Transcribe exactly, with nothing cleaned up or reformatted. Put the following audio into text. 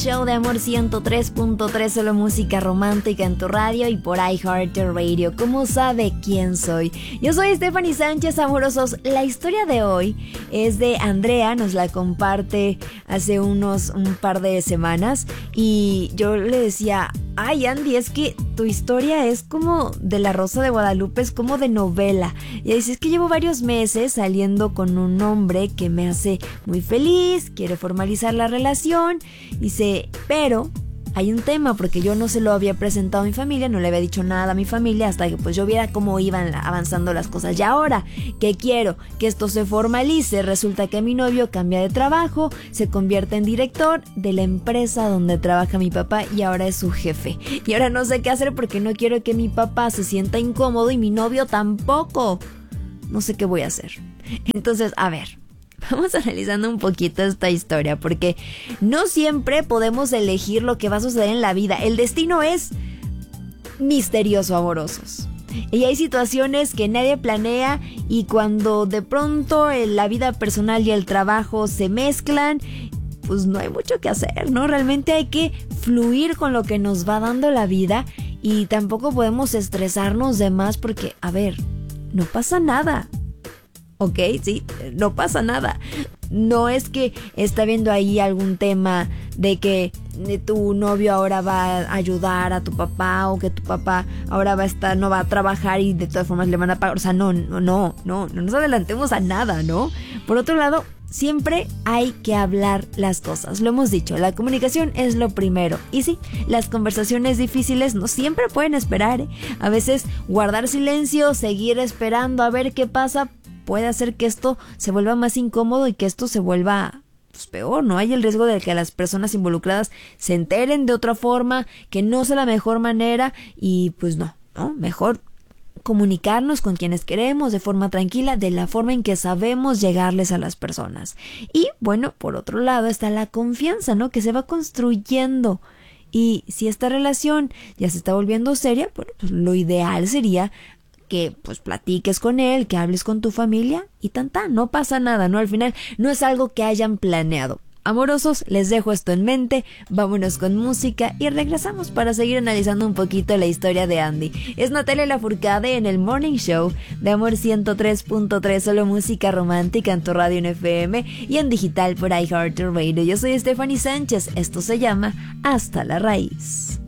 Show de Amor ciento tres punto tres, solo música romántica en tu radio y por iHeartRadio. ¿Cómo sabe quién soy? Yo soy Stephanie Sánchez, amorosos. La historia de hoy es de Andrea, nos la comparte hace unos un par de semanas y yo le decía, ay Andy, es que tu historia es como de La Rosa de Guadalupe, es como de novela. Y dice, es que llevo varios meses saliendo con un hombre que me hace muy feliz, quiere formalizar la relación. Dice, pero hay un tema porque yo no se lo había presentado a mi familia, no le había dicho nada a mi familia hasta que pues yo viera cómo iban avanzando las cosas. Y ahora que quiero que esto se formalice, resulta que mi novio cambia de trabajo, se convierte en director de la empresa donde trabaja mi papá y ahora es su jefe. Y ahora no sé qué hacer porque no quiero que mi papá se sienta incómodo y mi novio tampoco. No sé qué voy a hacer. Entonces, a ver, vamos analizando un poquito esta historia porque no siempre podemos elegir lo que va a suceder en la vida. El destino es misterioso, amorosos. Y hay situaciones que nadie planea y cuando de pronto la vida personal y el trabajo se mezclan, pues no hay mucho que hacer, ¿no? Realmente hay que fluir con lo que nos va dando la vida y tampoco podemos estresarnos de más porque, a ver, no pasa nada. Ok, sí, no pasa nada. No es que está viendo ahí algún tema de que tu novio ahora va a ayudar a tu papá o que tu papá ahora va a estar, no va a trabajar y de todas formas le van a pagar. O sea, no, no, no, no, no nos adelantemos a nada, ¿no? Por otro lado, siempre hay que hablar las cosas. Lo hemos dicho, la comunicación es lo primero. Y sí, las conversaciones difíciles no siempre pueden esperar, ¿eh? A veces guardar silencio, seguir esperando a ver qué pasa, puede hacer que esto se vuelva más incómodo y que esto se vuelva pues, peor, ¿no? Hay el riesgo de que las personas involucradas se enteren de otra forma, que no sea la mejor manera y pues no, ¿no? Mejor comunicarnos con quienes queremos de forma tranquila, de la forma en que sabemos llegarles a las personas. Y bueno, por otro lado está la confianza, ¿no? Que se va construyendo. Y si esta relación ya se está volviendo seria, bueno, pues lo ideal sería que pues platiques con él, que hables con tu familia y tan tan, no pasa nada, ¿no? Al final no es algo que hayan planeado. Amorosos, les dejo esto en mente, vámonos con música y regresamos para seguir analizando un poquito la historia de Andy. Es Natalia Lafourcade en el Morning Show de Amor ciento tres punto tres, solo música romántica en tu radio en F M y en digital por iHeartRadio. Yo soy Stephanie Sánchez, esto se llama Hasta la Raíz.